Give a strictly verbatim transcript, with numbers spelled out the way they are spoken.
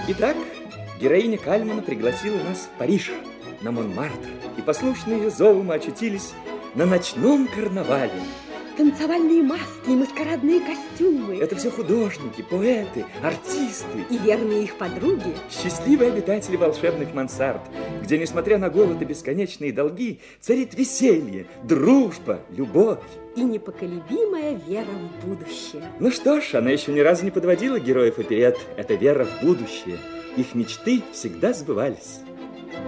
Итак, героиня Кальмана пригласила нас в Париж, на Монмартр, и послушно ее зову мы очутились на ночном карнавале. Танцевальные маски и маскарадные костюмы. Это все художники, поэты, артисты. И верные их подруги. Счастливые обитатели волшебных мансард, где, несмотря на голод и бесконечные долги, царит веселье, дружба, любовь. И непоколебимая вера в будущее. Ну что ж, она еще ни разу не подводила героев оперет. Это вера в будущее. Их мечты всегда сбывались.